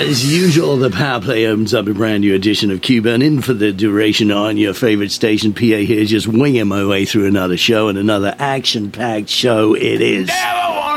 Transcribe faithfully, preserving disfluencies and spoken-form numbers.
As usual, the Power Play opens up a brand new edition of Q-Burn in for the duration on your favorite station. P A here, just winging my way through another show and another action-packed show it is. Never